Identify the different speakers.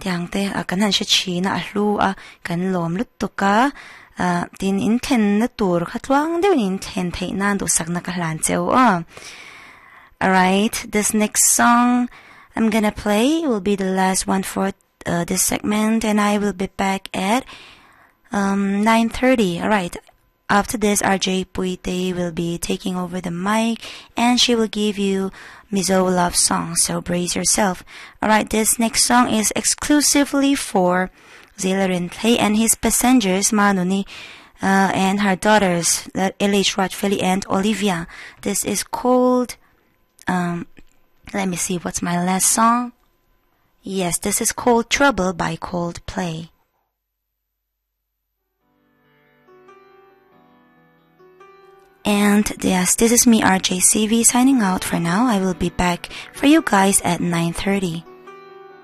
Speaker 1: tiang te kan han she chi na hlu a kan lom lut to ka tin in then na tur khatwang de in then thei nan do sakna ka hlan cheu Alright, this next song I'm gonna play will be the last one for this segment, and I will be back at 9:30. Alright, after this, RJ Puite will be taking over the mic, and she will give you Mizo love song, so brace yourself. Alright, this next song is exclusively for Zela Rintley and his passengers, Manuni, and her daughters, LH Rajfeli and Olivia. This is called, let me see, what's my last song? Yes, this is called Trouble by Coldplay. And yes, this is me, RJCV, signing out for now. I will be back for you guys at 9:30.